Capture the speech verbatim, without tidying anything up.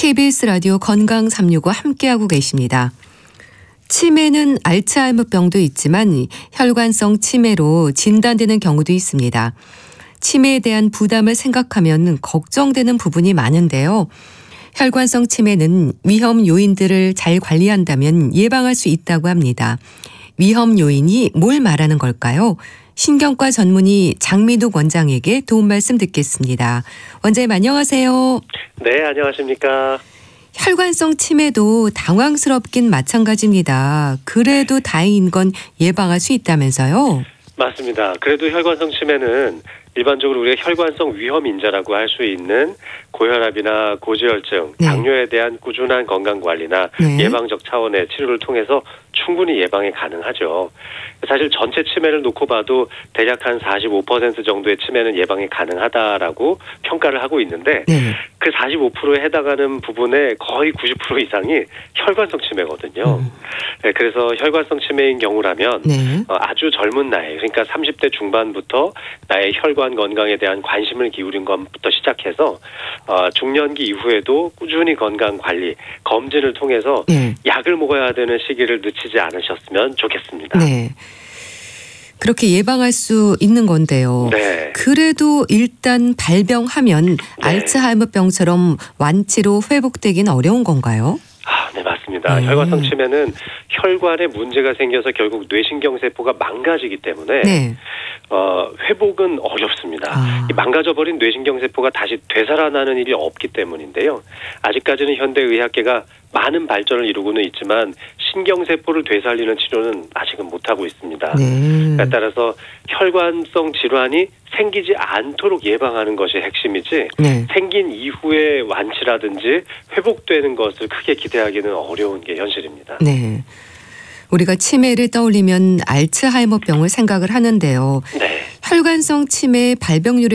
케이비에스 라디오 건강 삼육오 함께하고 계십니다. 치매는 알츠하이머병도 있지만 혈관성 치매로 진단되는 경우도 있습니다. 치매에 대한 부담을 생각하면 걱정되는 부분이 많은데요. 혈관성 치매는 위험 요인들을 잘 관리한다면 예방할 수 있다고 합니다. 위험 요인이 뭘 말하는 걸까요? 신경과 전문의 장민욱 원장에게 도움 말씀 듣겠습니다. 원장님 안녕하세요. 네, 안녕하십니까. 혈관성 치매도 당황스럽긴 마찬가지입니다. 그래도 다행인 건 예방할 수 있다면서요? 맞습니다. 그래도 혈관성 치매는 일반적으로 우리가 혈관성 위험 인자라고 할 수 있는 고혈압이나 고지혈증, 네. 당뇨에 대한 꾸준한 건강관리나 네. 예방적 차원의 치료를 통해서 충분히 예방이 가능하죠. 사실 전체 치매를 놓고 봐도 대략 한 사십오 퍼센트 정도의 치매는 예방이 가능하다라고 평가를 하고 있는데 네. 그 사십오 퍼센트에 해당하는 부분의 거의 구십 퍼센트 이상이 혈관성 치매거든요. 음. 네, 그래서 혈관성 치매인 경우라면 네. 어, 아주 젊은 나이, 그러니까 삼십 대 중반부터 나의 혈관 건강에 대한 관심을 기울인 것부터 시작해서 어, 중년기 이후에도 꾸준히 건강 관리, 검진을 통해서 네. 약을 먹어야 되는 시기를 늦추지 않으셨으면 좋겠습니다. 네. 그렇게 예방할 수 있는 건데요. 네. 그래도 일단 발병하면 알츠하이머병처럼 완치로 회복되긴 어려운 건가요? 아, 네, 맞습니다. 네. 혈관성 치매는 혈관에 문제가 생겨서 결국 뇌신경세포가 망가지기 때문에 네. 어, 회복은 어렵습니다. 아. 이 망가져버린 뇌신경세포가 다시 되살아나는 일이 없기 때문인데요. 아직까지는 현대의학계가 많은 발전을 이루고는 있지만 신경세포를 되살리는 치료는 아직은 못하고 있습니다. 네. 따라서 혈관성 질환이 생기지 않도록 예방하는 것이 핵심이지 네. 생긴 이후의 완치라든지 회복되는 것을 크게 기대하기는 어려운 게 현실입니다. 네. 우리가 치매를 떠올리면 알츠하이머병을 생각을 하는데요. 네. 혈관성 치매 발병률에